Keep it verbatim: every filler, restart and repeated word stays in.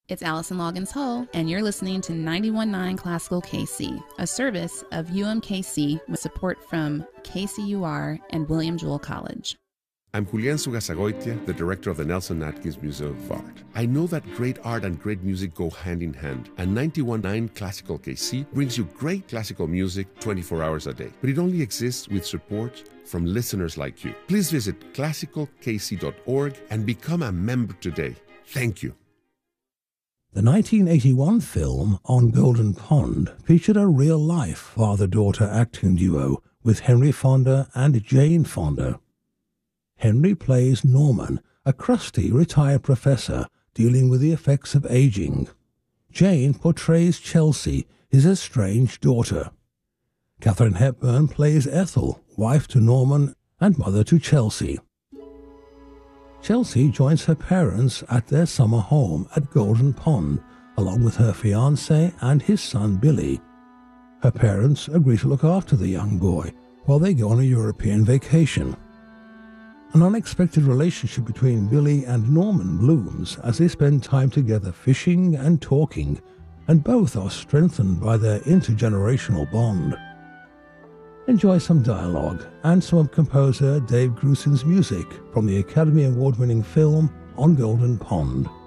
It's Allison Loggins Hull, and you're listening to ninety-one point nine Classical K C, a service of U M K C with support from K C U R and William Jewell College. I'm Julian Sugasagoitia, the director of the Nelson Atkins Museum of Art. I know that great art and great music go hand in hand, and ninety-one point nine Classical K C brings you great classical music twenty-four hours a day. But it only exists with support from listeners like you. Please visit classical k c dot org and become a member today. Thank you. The nineteen eighty-one film On Golden Pond featured a real-life father-daughter acting duo with Henry Fonda and Jane Fonda. Henry plays Norman, a crusty retired professor dealing with the effects of aging. Jane portrays Chelsea, his estranged daughter. Katharine Hepburn plays Ethel, wife to Norman and mother to Chelsea. Chelsea joins her parents at their summer home at Golden Pond, along with her fiancé and his son Billy. Her parents agree to look after the young boy while they go on a European vacation. An unexpected relationship between Billy and Norman blooms as they spend time together fishing and talking, and both are strengthened by their intergenerational bond. Enjoy some dialogue and some of composer Dave Grusin's music from the Academy Award-winning film On Golden Pond.